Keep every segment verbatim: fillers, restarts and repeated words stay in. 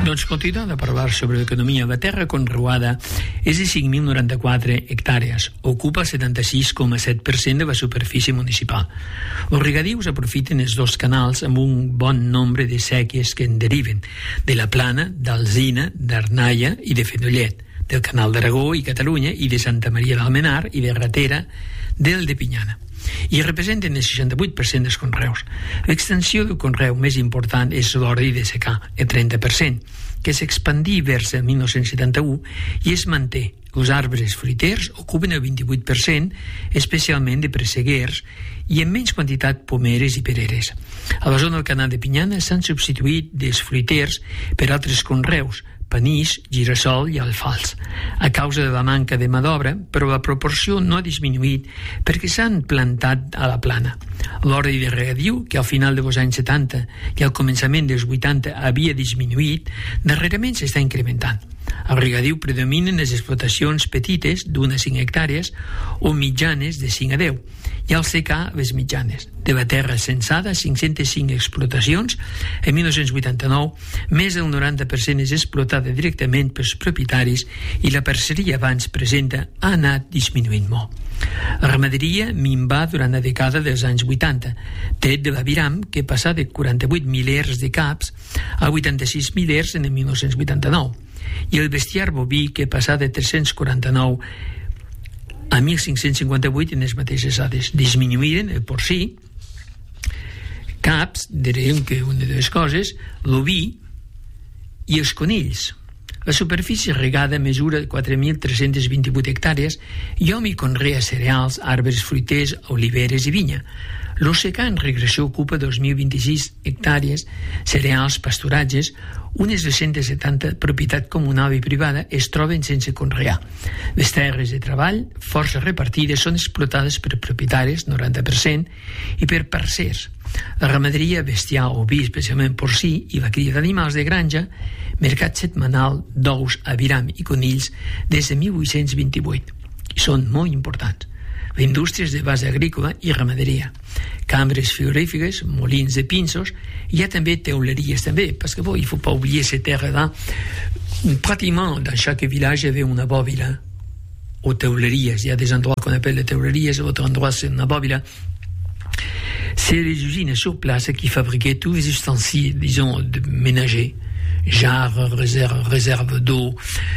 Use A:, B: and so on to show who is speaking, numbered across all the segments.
A: Doncs continuant a parlar sobre l'economia, la terra conreada és de cinc mil noranta-quatre hectàrees, ocupa el setanta-sis coma set per cent de la superfície municipal. Els regadius aprofiten els dos canals amb un bon nombre de sèquies que en deriven de la Plana, d'Alzina, d'Arnaia i de Fenollet, del Canal d'Aragó i Catalunya i de Santa Maria d'Almenar i de Ratera del de Pinyana. I representen el seixanta-vuit per cent dels conreus. L'extensió del conreu més important és l'ordi de secà, el trenta per cent, que s'expandí vers el mil nou-cents setanta-u i es manté. Els arbres fruiters ocupen el vint-i-vuit per cent, especialment de presseguers, i en menys quantitat pomeres i pereres. A la zona del Canal de Pinyana s'han substituït dels fruiters per altres conreus, panís, girassol i alfals, a causa de la manca de mà d'obra, però la proporció no ha disminuït perquè s'han plantat a la plana. L'ordi de regadiu, que al final dels anys setanta i al començament dels vuitanta havia disminuït, darrerament s'està incrementant. Al regadiu predominen les explotacions petites d'unes cinc hectàrees o mitjanes de cinc a deu, i al secà les mitjanes. De la terra censada, cinc-centes cinc explotacions, en mil nou-cents vuitanta-nou, més del noranta per cent és explotada directament pels propietaris i la parceria abans presenta ha anat disminuint molt. La ramaderia minvà durant la dècada dels anys vuitanta, tret de l'aviram, que passà de quaranta-vuit milers de caps a vuitanta-sis milers en el mil nou-cents vuitanta-nou, i el bestiar boví, que passà de tres-cents quaranta-nou a mil cinc-cents cinquanta-vuit en les mateixes dades. Disminuïren el porcí, caps, direm que una de les coses, l'oví i els conills. La superfície regada mesura quatre mil tres-cents vint-i-vuit hectàrees i hom hi conrea cereals, arbres fruiters, oliveres i vinya. L'ossecà en regressió ocupa dos mil vint-i-sis hectàrees, cereals, pasturatges, unes dues-centes setanta propietat comunal i privada es troben sense conrear. Les terres de treball, força repartides, són explotades per propietaris, noranta per cent, i per parcers. La ramaderia bestiar, oví, especialment porcí, i la cria d'animals de granja, mercat setmanal d'ous, aviram i conills des de mil vuit-cents vint-i-vuit. I són molt importants. Indústries de base agrícola i ramaderia, cambres frigorífiques, molins de pinsos, hi ha també teuleries també, parce que bon, il faut pas oublier ces terres-là. Pratiquement dans chaque village il y avait une bobila ou teuleries. Il y a des endroits qu'on appelle les teuleries, d'autres endroits c'est une bobila. C'est les usines sur place qui fabriquaient tous les ustensiles, disons, de ménager, jarres, réserves, réserves d'eau,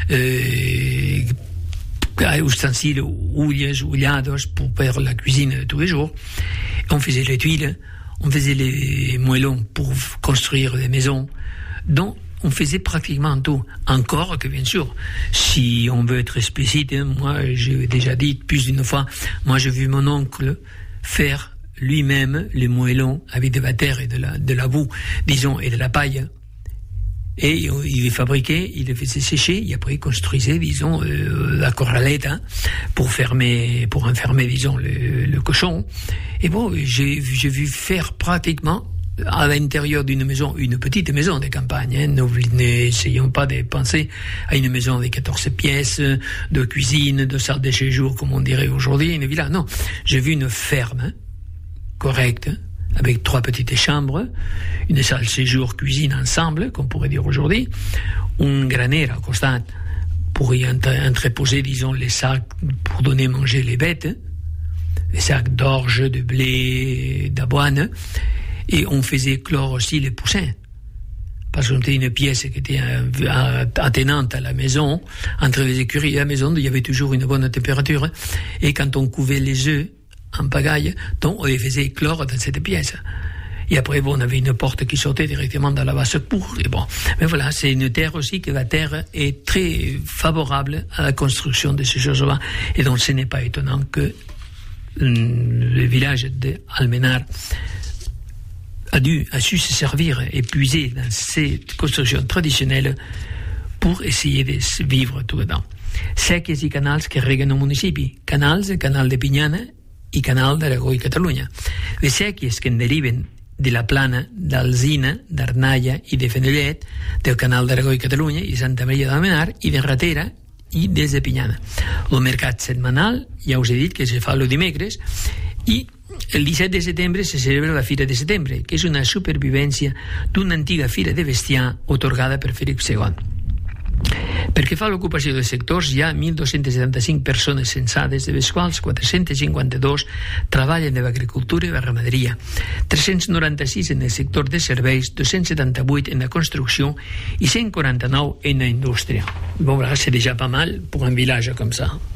A: euh, ustensiles, houilles, houillados pour faire la cuisine de tous les jours. On faisait les tuiles, on faisait les moellons pour construire des maisons. Donc, on faisait pratiquement tout. Encore que, bien sûr, si on veut être explicite, hein, moi, j'ai déjà dit plus d'une fois, moi, j'ai vu mon oncle faire lui-même les moellons avec de la terre et de la, de la boue, disons, et de la paille. Et il les fabriquait, il les faisait sécher, et après il construisait, disons, euh, la corralette, hein, pour fermer, pour enfermer, disons, le, le cochon. Et bon, j'ai, j'ai vu faire pratiquement à l'intérieur d'une maison, une petite maison de campagne, hein. N'essayons pas de penser à une maison de quatorze pièces, de cuisine, de salle de séjour, comme on dirait aujourd'hui, une villa. Non, j'ai vu une ferme, hein, correcte, hein, avec trois petites chambres, une salle de séjour cuisine ensemble, comme on pourrait dire aujourd'hui, un graner à costat pour y entreposer, disons, les sacs pour donner manger les bêtes, les sacs d'orge, de blé, d'avoine, et on faisait clore aussi les poussins. Parce qu'on était une pièce qui était attenante à la maison, entre les écuries et la maison, il y avait toujours une bonne température, et quand on couvait les œufs en pagaille, donc on les faisait éclore dans cette pièce. Et après, bon, on avait une porte qui sortait directement dans la basse-cour. Et bon, mais voilà, c'est une terre aussi, que la terre est très favorable à la construction de ces choses-là. Et donc, ce n'est pas étonnant que le village d'Almenar a dû, a su se servir et puiser dans ces constructions traditionnelles pour essayer de vivre tout dedans. Sèquies i canals que reguen el municipi. Canals, el canal de Pinyana i canal d'Aragó i Catalunya. Les sèquies que en deriven de la Plana, d'Alzina, d'Arnaia i de Fenollet, del canal d'Aragó i Catalunya i Santa Maria d'Almenar i de Ratera i des de Pinyana. El mercat setmanal, ja us he dit que se fa el dimecres, I el disset de setembre se celebra la Fira de Setembre, que és una supervivència d'una antiga fira de bestiar otorgada per Fèlix segon. Perquè fa l'ocupació dels sectors, hi ha mil dos-cents setanta-cinc persones censades, de les quals quatre-cents cinquanta-dos treballen de l'agricultura i la ramaderia, tres-cents noranta-sis en el sector de serveis, dos-cents setanta-vuit en la construcció i cent quaranta-nou en la indústria. Bon, c'est déjà pas mal pour un village comme ça.